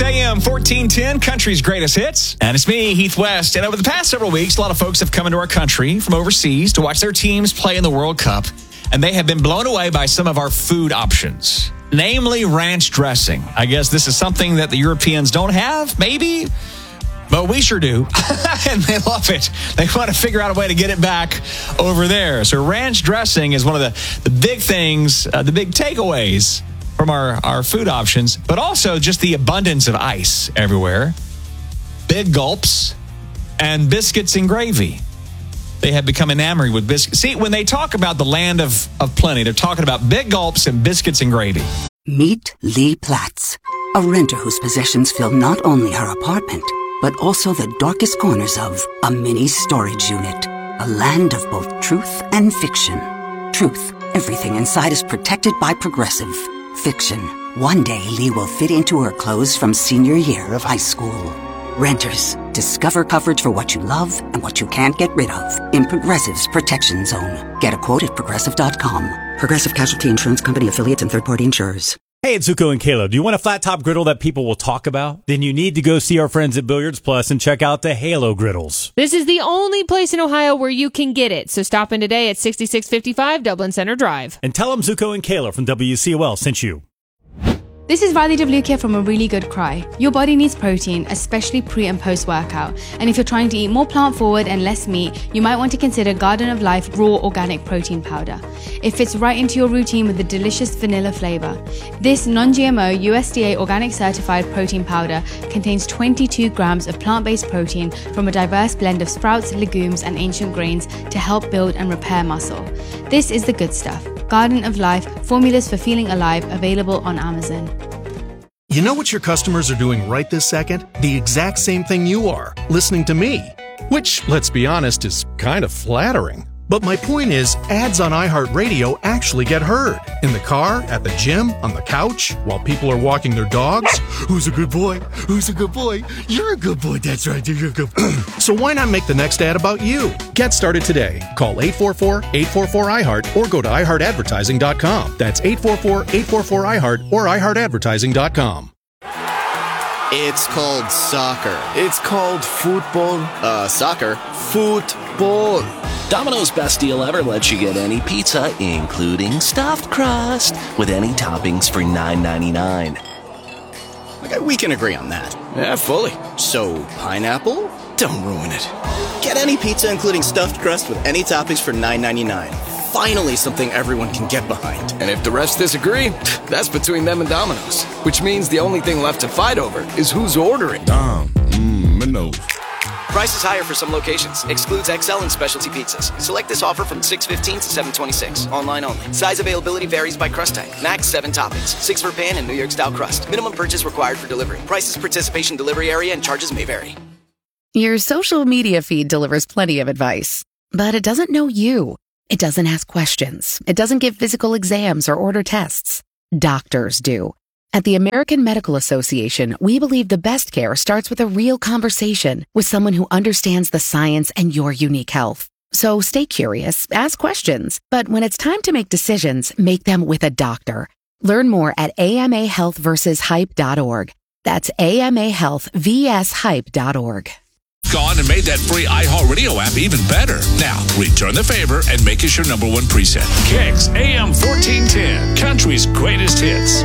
AM 1410, country's greatest hits. And it's me, Heath West. And over the past several weeks, a lot of folks have come into our country from overseas to watch their teams play in the World Cup. And they have been blown away by some of our food options, namely ranch dressing. I guess this is something that the Europeans don't have, maybe, but we sure do. And they love it. They want to figure out a way to get it back over there. So ranch dressing is one of the big things, the big takeaways from our food options, but also just the abundance of ice everywhere, big gulps, and biscuits and gravy. They have become enamored with biscuits. See, when they talk about the land of plenty, they're talking about big gulps and biscuits and gravy. Meet Lee Platts, a renter whose possessions fill not only her apartment, but also the darkest corners of a mini storage unit. A land of both truth and fiction. Truth, everything inside is protected by Progressive. Fiction, one day Lee will fit into her clothes from senior year of high school. Renters, discover coverage for what you love and what you can't get rid of in Progressive's Protection Zone. Get a quote at Progressive.com. Progressive Casualty Insurance Company affiliates and third-party insurers. Hey, it's Zuko and Kayla. Do you want a flat-top griddle that people will talk about? Then you need to go see our friends at Billiards Plus and check out the Halo griddles. This is the only place in Ohio where you can get it. So stop in today at 6655 Dublin Center Drive. And tell them Zuko and Kayla from WCOL sent you. This is Riley DeVlukia from A Really Good Cry. Your body needs protein, especially pre and post workout. And if you're trying to eat more plant forward and less meat, you might want to consider Garden of Life Raw Organic Protein Powder. It fits right into your routine with a delicious vanilla flavor. This non-GMO USDA organic certified protein powder contains 22 grams of plant-based protein from a diverse blend of sprouts, legumes, and ancient grains to help build and repair muscle. This is the good stuff. Garden of Life, formulas for feeling alive, available on Amazon. You know what your customers are doing right this second? The exact same thing you are, listening to me. Which, let's be honest, is kind of flattering. But my point is, ads on iHeartRadio actually get heard. In the car, at the gym, on the couch, while people are walking their dogs. Who's a good boy? Who's a good boy? You're a good boy, that's right, you're a good boy. So why not make the next ad about you? Get started today. Call 844-844-iHeart or go to iHeartAdvertising.com. That's 844-844-iHeart or iHeartAdvertising.com. It's called soccer. It's called football. Soccer. Football. Domino's best deal ever lets you get any pizza, including stuffed crust, with any toppings for $9.99. Okay, we can agree on that. Yeah, fully. So, pineapple? Don't ruin it. Get any pizza, including stuffed crust, with any toppings for $9.99. Finally, something everyone can get behind. And if the rest disagree, that's between them and Domino's. Which means the only thing left to fight over is who's ordering. Domino's. Price is higher for some locations. Excludes XL and specialty pizzas. Select this offer from 6/15 to 7/26. Online only. Size availability varies by crust type. Max 7 toppings. 6 for pan and New York style crust. Minimum purchase required for delivery. Prices, participation, delivery area, and charges may vary. Your social media feed delivers plenty of advice, but it doesn't know you. It doesn't ask questions. It doesn't give physical exams or order tests. Doctors do. At the American Medical Association, we believe the best care starts with a real conversation with someone who understands the science and your unique health. So stay curious, ask questions, but when it's time to make decisions, make them with a doctor. Learn more at amahealthversushype.org. That's amahealthvshype.org. Gone and made that free iHeartRadio app even better. Now, return the favor and make us your #1 preset. Kicks AM 1410, country's greatest hits.